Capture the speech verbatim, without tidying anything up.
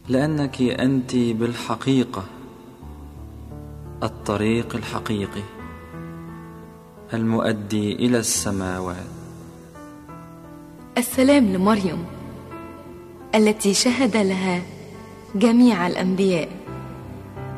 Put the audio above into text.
لأنك أنت بالحقيقة الطريق الحقيقي المؤدي إلى السماوات. السلام لمريم التي شهد لها جميع الأنبياء.